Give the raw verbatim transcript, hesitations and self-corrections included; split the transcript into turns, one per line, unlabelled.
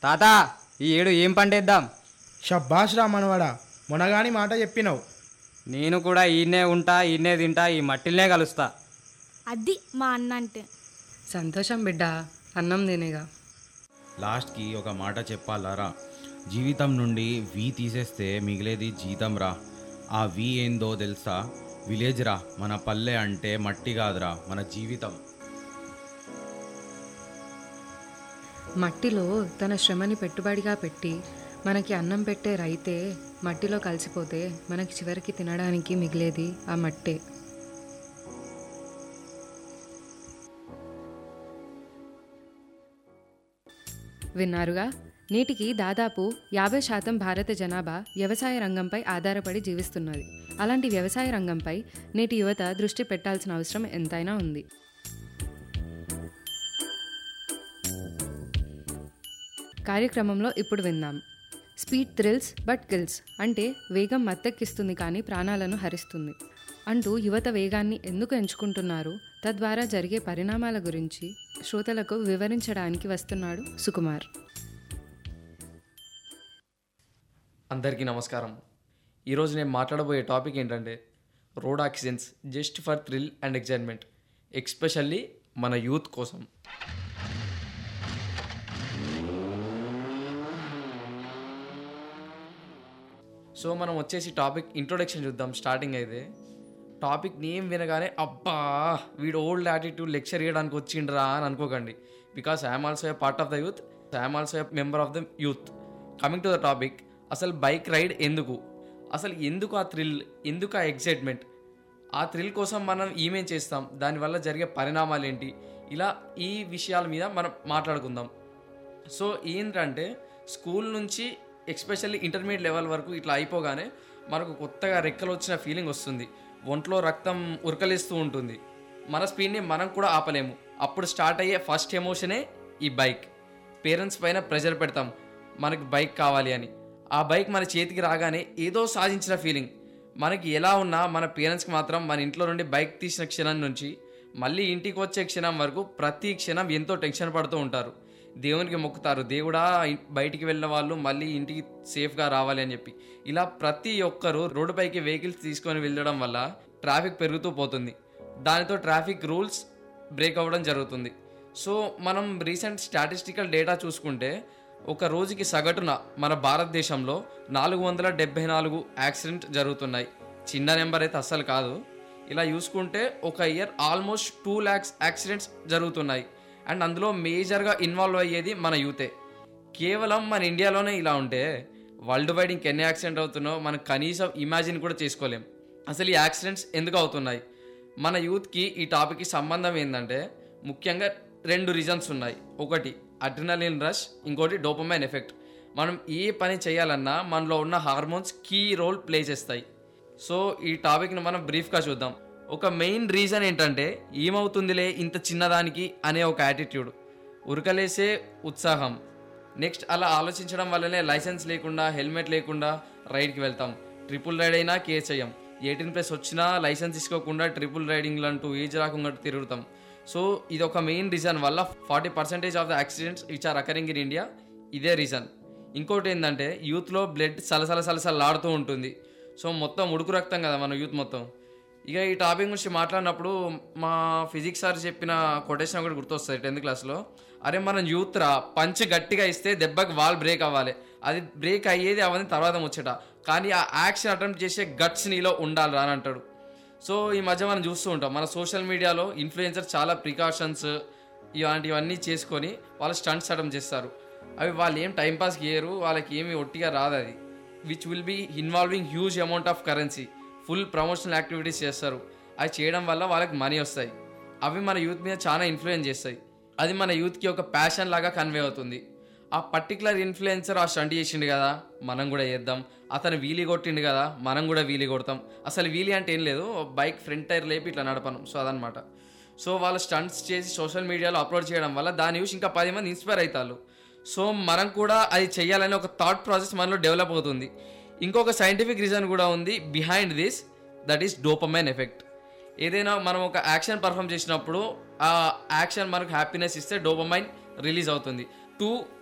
తాత ఈ ఏడు ఏం పంటేద్దాం?
షబ్బాష్ రా మనవాడా, మొనగాని మాట చెప్పినావు.
నేను కూడా ఈయనే ఉంటా, ఈయనే తింటా, ఈ మట్టిల్నే కలుస్తా.
అది మా అన్న అంటే.
సంతోషం బిడ్డ, అన్నం తినేగా.
లాస్ట్కి ఒక మాట చెప్పాలరా, జీవితం నుండి వి తీసేస్తే మిగిలేది జీతం రా. ఆ వి ఏందో తెలుసా? విలేజ్ రా. మన పల్లె అంటే మట్టి కాదురా, మన జీవితం.
మట్టిలో తన శ్రమని పెట్టుబడిగా పెట్టి మనకి అన్నం పెట్టే రైతే మట్టిలో కలిసిపోతే మనకి చివరికి తినడానికి మిగిలేది ఆ మట్టే. విన్నారుగా, నేటికి దాదాపు యాభై శాతం భారత జనాభా వ్యవసాయ రంగంపై ఆధారపడి జీవిస్తున్నది. అలాంటి వ్యవసాయ రంగంపై నేటి యువత దృష్టి పెట్టాల్సిన అవసరం ఎంతైనా ఉంది. కార్యక్రమంలో ఇప్పుడు విందాం. స్పీడ్ థ్రిల్స్ బట్ కిల్స్, అంటే వేగం మత్తెక్కిస్తుంది కానీ ప్రాణాలను హరిస్తుంది అంటూ యువత వేగాన్ని ఎందుకు ఎంచుకుంటున్నారు, తద్వారా జరిగే పరిణామాల గురించి శ్రోతలకు వివరించడానికి వస్తున్నాడు సుకుమార్.
అందరికీ నమస్కారం. ఈరోజు నేను మాట్లాడబోయే టాపిక్ ఏంటంటే road accidents just for thrill and excitement, especially మన యూత్ కోసం. సో మనం వచ్చేసి టాపిక్ ఇంట్రొడక్షన్ చూద్దాం. స్టార్టింగ్ అయితే టాపిక్ నేమ్ వినగానే అబ్బా వీడు ఓల్డ్ యాటిట్యూడ్ లెక్చర్ ఇవ్వడానికి వచ్చిండ్రా అని అనుకోకండి. Because I'm also a part of the youth, I'm also a member of the youth. Coming to the topic, అసలు బైక్ రైడ్ ఎందుకు, అసలు ఎందుకు ఆ థ్రిల్, ఎందుకు ఆ ఎక్సైట్మెంట్, ఆ థ్రిల్ కోసం మనం ఏమేం చేస్తాం, దానివల్ల జరిగే పరిణామాలు ఏంటి, ఇలా ఈ విషయాల మీద మనం మాట్లాడుకుందాం. సో ఏంటంటే స్కూల్ నుంచి ఎస్పెషల్లీ ఇంటర్మీడియట్ లెవెల్ వరకు ఇట్లా అయిపోగానే మనకు కొత్తగా రెక్కలు వచ్చిన ఫీలింగ్ వస్తుంది. ఒంట్లో రక్తం ఉరకలేస్తూ ఉంటుంది. మన స్పీడ్ని మనం కూడా ఆపలేము. అప్పుడు స్టార్ట్ అయ్యే ఫస్ట్ ఎమోషనే ఈ బైక్. పేరెంట్స్ పైన ప్రెషర్ పెడతాం మనకి బైక్ కావాలి అని. ఆ బైక్ మన చేతికి రాగానే ఏదో సాధించిన ఫీలింగ్. మనకి ఎలా ఉన్నా మన పేరెంట్స్కి మాత్రం మన ఇంట్లో నుండి బైక్ తీసిన క్షణం నుంచి మళ్ళీ ఇంటికి వచ్చే క్షణం వరకు ప్రతి క్షణం ఎంతో టెన్షన్ పడుతూ ఉంటారు. దేవునికి మొక్కుతారు, దేవుడా బయటికి వెళ్ళిన వాళ్ళు మళ్ళీ ఇంటికి సేఫ్గా రావాలి అని చెప్పి. ఇలా ప్రతి ఒక్కరూ రోడ్డుపైకి వెహికల్స్ తీసుకొని వెళ్ళడం వల్ల ట్రాఫిక్ పెరుగుతూ పోతుంది. దానితో ట్రాఫిక్ రూల్స్ బ్రేక్ అవ్వడం జరుగుతుంది. సో మనం రీసెంట్ స్టాటిస్టికల్ డేటా చూసుకుంటే ఒక రోజుకి సగటున మన భారతదేశంలో నాలుగు వందల డెబ్బై నాలుగు యాక్సిడెంట్ జరుగుతున్నాయి. చిన్న నెంబర్ అయితే అస్సలు కాదు. ఇలా చూసుకుంటే ఒక year almost two lakhs accidents జరుగుతున్నాయి. అండ్ అందులో మేజర్గా ఇన్వాల్వ్ అయ్యేది మన యూతే. కేవలం మన ఇండియాలోనే ఇలా ఉంటే వరల్డ్ వైడ్ ఇంకెన్ని యాక్సిడెంట్ అవుతున్నాయో మనం కనీసం ఇమాజిన్ కూడా చేసుకోలేం. అసలు ఈ యాక్సిడెంట్స్ ఎందుకు అవుతున్నాయి, మన యూత్కి ఈ టాపిక్కి సంబంధం ఏంటంటే ముఖ్యంగా రెండు రీజన్స్ ఉన్నాయి. ఒకటి అడ్రినలిన్ రష్, ఇంకోటి డోపమైన్ ఎఫెక్ట్. మనం ఏ పని చేయాలన్నా మనలో ఉన్న హార్మోన్స్ కీ రోల్ ప్లే చేస్తాయి. సో ఈ టాపిక్ని మనం బ్రీఫ్గా చూద్దాం. ఒక మెయిన్ రీజన్ ఏంటంటే ఏమవుతుందిలే ఇంత చిన్నదానికి అనే ఒక యాటిట్యూడ్, ఉరకలేసే ఉత్సాహం. నెక్స్ట్ అలా ఆలోచించడం వల్లనే లైసెన్స్ లేకుండా హెల్మెట్ లేకుండా రైడ్కి వెళ్తాం. ట్రిపుల్ రైడ్ అయినా కేర్ చేయం. ఎయిటీన్ ప్లస్ వచ్చినా లైసెన్స్ తీసుకోకుండా ట్రిపుల్ రైడింగ్లు అంటూ ఏజ్ రాకుండా తిరుగుతాం. సో ఇది ఒక మెయిన్ రీజన్ వల్ల forty percentage of the accidents which are occurring in India ఇదే రీజన్. ఇంకోటి ఏంటంటే యూత్లో బ్లడ్ సలసల సలసలాడుతూ ఉంటుంది. సో మొత్తం ఉడుకు రక్తం కదా మన యూత్ మొత్తం. ఇక ఈ టాపిక్ గురించి మాట్లాడినప్పుడు మా ఫిజిక్స్ సార్ చెప్పిన కొటేషన్ ఒకటి గుర్తొస్తుంది టెన్త్ క్లాస్లో. అరే మనం యూత్ రా, పంచ్ గట్టిగా ఇస్తే దెబ్బకి వాల్ బ్రేక్ అవ్వాలి, అది బ్రేక్ అయ్యేది అవన్నీ తర్వాత ముచ్చట, కానీ ఆ యాక్షన్ అటెంప్ట్ చేసే గట్స్ నీలో ఉండాలి రా అని అంటాడు. సో ఈ మధ్య మనం చూస్తూ ఉంటాం మన సోషల్ మీడియాలో ఇన్ఫ్లుయెన్సర్ చాలా ప్రికాషన్స్ ఇలాంటివన్నీ చేసుకొని వాళ్ళు స్టంట్స్ అటెంప్ట్ చేస్తారు. అవి వాళ్ళు ఏం టైంపాస్కి చేయరు, వాళ్ళకి ఏమి ఒట్టిగా రాదు అది, which will be involving huge amount of currency. Full promotional activities చేస్తారు. అవి చేయడం వల్ల వాళ్ళకి మనీ వస్తాయి. అవి మన యూత్ మీద చాలా ఇన్ఫ్లుయెన్స్ చేస్తాయి. అది మన యూత్కి ఒక ప్యాషన్ లాగా కన్వే అవుతుంది. ఆ పర్టికులర్ ఇన్ఫ్లుయెన్సర్ ఆ స్టంట్ చేసిండు కదా మనం కూడా చేద్దాం, అతను వీలీ కొట్టిండు కదా మనం కూడా వీలీ కొడతాం. అసలు వీలీ అంటే ఏం లేదు, బైక్ ఫ్రంట్ టైర్ లేపి ఇట్లా నడపను. సో అదనమాట. సో వాళ్ళు స్టంట్స్ చేసి సోషల్ మీడియాలో అప్లోడ్ చేయడం వల్ల దాని చూసి ఇంకా పది మంది ఇన్స్పైర్ అవుతారు. సో మనం కూడా అది చేయాలని ఒక థాట్ ప్రాసెస్ మనలో డెవలప్ అవుతుంది. ఇంకొక సైంటిఫిక్ రీజన్ కూడా ఉంది behind this, that is dopamine effect. ఏదైనా మనం ఒక యాక్షన్ పర్ఫామ్ చేసినప్పుడు ఆ యాక్షన్ మనకు హ్యాపీనెస్ ఇస్తే డోపమైన్ రిలీజ్ అవుతుంది. టూ